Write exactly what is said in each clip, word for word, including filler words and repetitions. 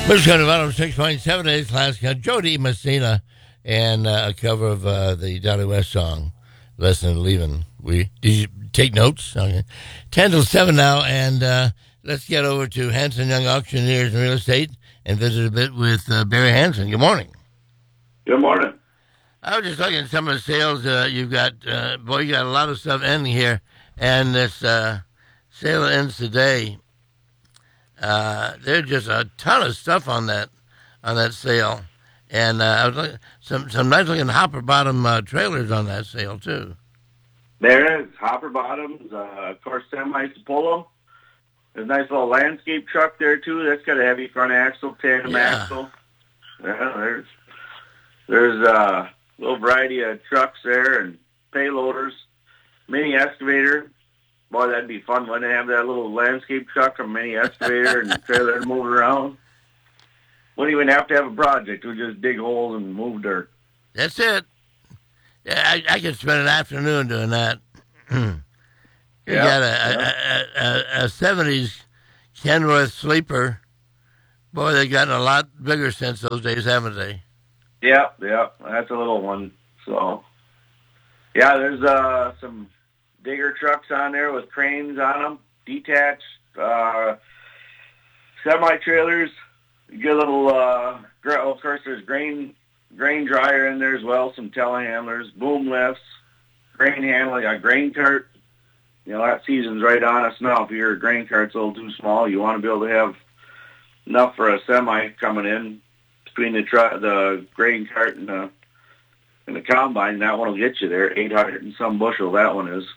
We're going to one oh six point seven days class. Got Jody Messina and uh, a cover of uh, the Dolly West song, Lesson in Leaving. We, did you take notes? Okay. ten till seven now, and uh, let's get over to Hanson Young Auctioneers and Real Estate and visit a bit with uh, Barry Hanson. Good morning. Good morning. I was just looking at some of the sales uh, you've got. Uh, boy, you got a lot of stuff ending here, and this uh, sale ends today. Uh, there's just a ton of stuff on that on that sale, and uh, I was looking, some some nice looking hopper bottom uh, trailers on that sale too. There is hopper bottoms, uh, of course, semis to pull them. There's a nice little landscape truck there too. That's got a heavy front axle, tandem Yeah. axle. Yeah, there's there's a little variety of trucks there and payloaders, mini excavator. Boy, that'd be fun when they have that little landscape truck, a mini excavator, and trailer to move it around. Wouldn't even have to have a project. We just dig holes and move dirt. That's it. Yeah, I, I could spend an afternoon doing that. You Yeah, got a, yeah. a, a, a seventies Kenworth sleeper. Boy, they've gotten a lot bigger since those days, haven't they? Yeah, yeah, that's a little one. So, yeah, there's uh, some digger trucks on there with cranes on them, detached uh, semi-trailers. You get a little, uh, gra- of course, there's grain grain dryer in there as well, some telehandlers, boom lifts, grain handling, a grain cart. You know, that season's right on us now. If your grain cart's a little too small, you want to be able to have enough for a semi coming in between the tr- the grain cart and the and the combine. That one will get you there, eight hundred and some bushel. That one is.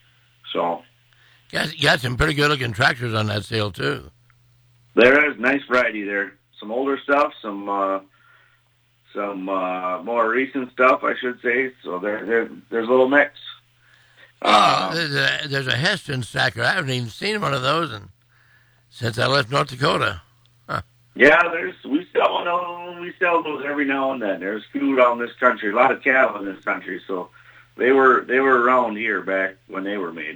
So Got, got some pretty good looking tractors on that sale too. there is nice variety there. Some older stuff, some uh, some uh, more recent stuff, I should say. So there, there there's a little mix. Oh, Um, there's a, there's a Heston stacker. I haven't even seen one of those in, since I left North Dakota. Yeah, there's we sell uh, we sell those every now and then. There's food around this country, a lot of cattle in this country, so they were they were around here back when they were made.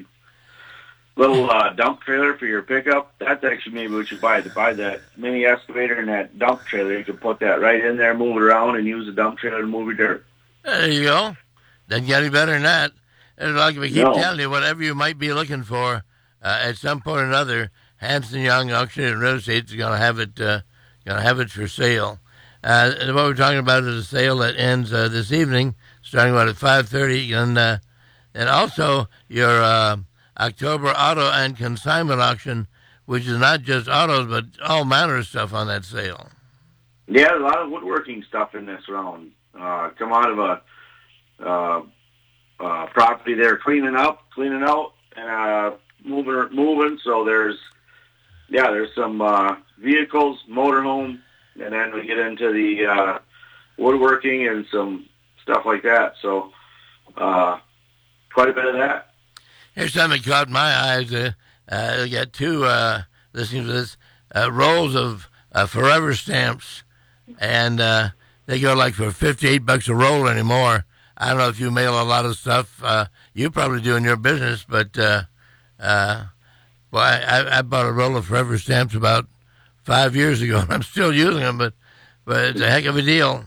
Little uh, dump trailer for your pickup. That's actually maybe what you buy to buy that mini excavator and that dump trailer. You can put that right in there, move it around, and use the dump trailer to move your dirt. There you go. Doesn't get any better than that. And like we keep No. telling you, whatever you might be looking for, uh, at some point or another, Hanson Young Auction and Real Estate is going to have it, uh, going to have it for sale. Uh, and what we're talking about is a sale that ends uh, this evening, starting about at five thirty, and uh, and also your uh, October auto and consignment auction, which is not just autos but all manner of stuff on that sale. Yeah, a lot of woodworking stuff in this round. Uh, come out of a uh, uh, property they're cleaning up, cleaning out, and uh, moving, moving. So there's, yeah, there's some uh, vehicles, motorhome, and then we get into the uh, woodworking and some stuff like that. So uh, quite a bit of that. Here's something that caught my eyes. Uh, uh, they got two, uh, listening to this, uh, rolls of uh, Forever stamps, and uh, they go like for fifty-eight bucks a roll anymore. I don't know if you mail a lot of stuff. Uh, you probably do in your business, but uh, uh, well, I, I bought a roll of Forever stamps about five years ago, and I'm still using them, but, but it's a heck of a deal.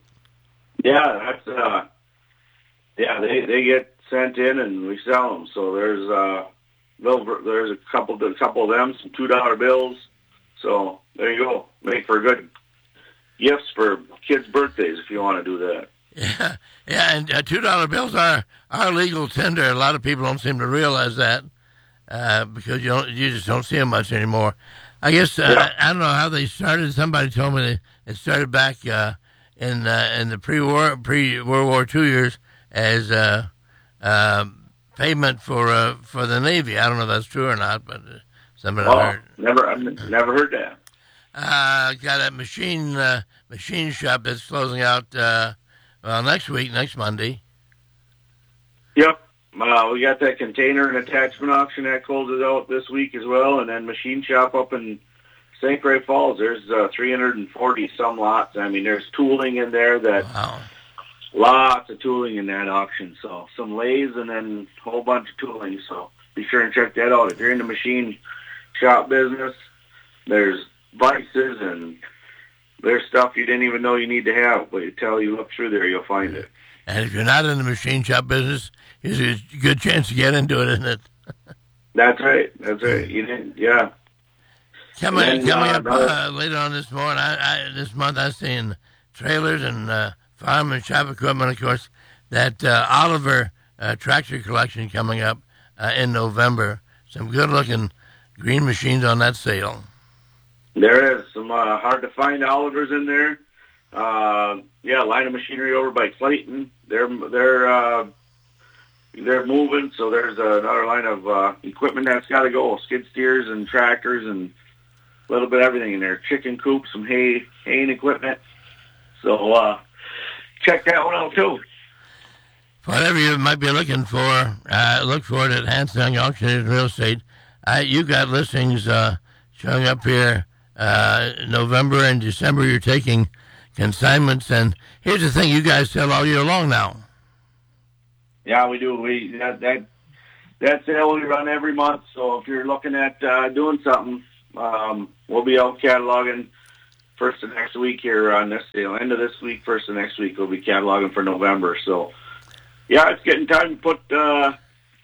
Yeah, that's uh, yeah. They they get sent in and we sell them. So there's uh, little, there's a couple a couple of them, some two dollar bills. So there you go. Make for good gifts for kids' birthdays if you want to do that. Yeah, yeah, and uh, two dollar bills are are legal tender. A lot of people don't seem to realize that uh, because you don't you just don't see them much anymore. I guess uh, Yeah. I, I don't know how they started. Somebody told me they, it started back uh, in uh, in the pre-war pre World War Two years as uh, uh, payment for uh, for the Navy. I don't know if that's true or not, but uh, somebody Oh, heard. never I've never heard that. Uh, got a machine uh, machine shop that's closing out. Uh, Well, next week, next Monday. Yep. Uh, we got that container and attachment auction that closes out this week as well, and then machine shop up in Saint Croix Falls. There's uh, three hundred forty some lots. I mean, there's tooling in there that Wow. lots of tooling in that auction. So some lathes and then a whole bunch of tooling. So be sure and check that out. If you're in the machine shop business, there's vices and there's stuff you didn't even know you need to have, but until you look through there, you'll find it. And if you're not in the machine shop business, there's a good chance to get into it, isn't it? That's right. That's right. You didn't, yeah. Coming, then, coming uh, up uh, later on this morning, I, I, this month, I've seen trailers and uh, farm and shop equipment, of course, that uh, Oliver uh, tractor collection coming up uh, in November. Some good-looking green machines on that sale. There is some uh, hard-to-find Olivers in there. Uh, yeah, line of machinery over by Clayton. They're they're uh, they're moving, so there's another line of uh, equipment that's got to go. Skid steers and tractors and a little bit of everything in there. Chicken coops, some hay haying equipment. So uh, check that one out too. Whatever you might be looking for, uh, look for it at Hanson Young Auctioneers Real Estate. Uh, you got listings uh, showing up here uh, November and December. You're taking consignments, and here's the thing: you guys sell all year long now. Yeah, we do. We that that that sale we run every month. So if you're looking at uh, doing something, um, we'll be out cataloging first of next week here on this sale. End of this week, first of next week, we'll be cataloging for November. So yeah, it's getting time to put uh,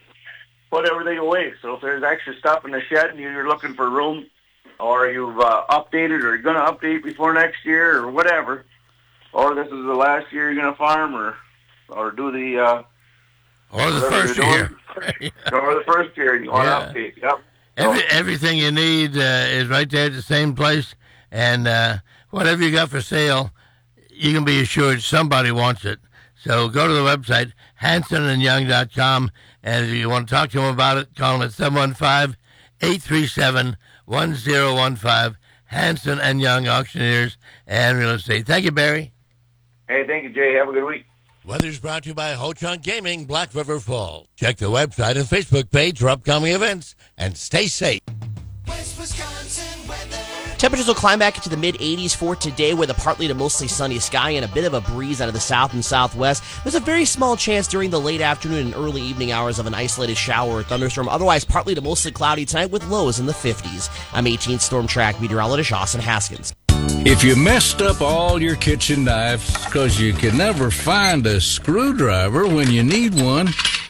put everything away. So if there's extra stuff in the shed and you're looking for room, or you've uh, updated or you're going to update before next year or whatever, or this is the last year you're going to farm or or do the uh, or the first year or the first year you want yeah. to update. Yep. Every, everything you need uh, is right there at the same place, and uh, whatever you got for sale, you can be assured somebody wants it. So go to the website, hanson and young dot com, and if you want to talk to them about it, call them at seven one five, eight three seven, one zero one five, Hanson and Young Auctioneers and Real Estate. Thank you, Barry. Hey, thank you, Jay. Have a good week. Weather's brought to you by Ho Chunk Gaming, Black River Falls. Check the website and Facebook page for upcoming events, and stay safe. West Wisconsin weather. Temperatures will climb back into the mid eighties for today with a partly to mostly sunny sky and a bit of a breeze out of the south and southwest. There's a very small chance during the late afternoon and early evening hours of an isolated shower or thunderstorm. Otherwise, partly to mostly cloudy tonight with lows in the fifties. I'm eighteenth Storm Track meteorologist Austin Haskins. If you messed up all your kitchen knives because you can never find a screwdriver when you need one,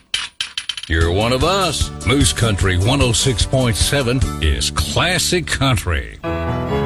you're one of us. Moose Country one oh six point seven is classic country.